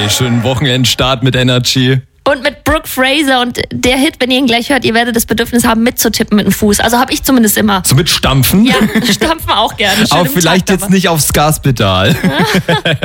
schönen Wochenendstart mit Energy. Und mit Brooke Fraser und der Hit, wenn ihr ihn gleich hört, ihr werdet das Bedürfnis haben, mitzutippen mit dem Fuß. Also habe ich zumindest immer. So mit Stampfen? Ja, stampfen auch gerne. Schön Aber im vielleicht Takt, jetzt nicht aufs Gaspedal.